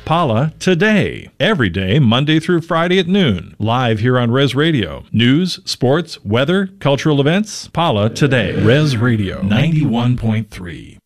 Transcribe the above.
Pala Today. Every day, Monday through Friday at noon. Live here on Res Radio. News, sports, weather, cultural events. Pala Today. Res Radio 91.3.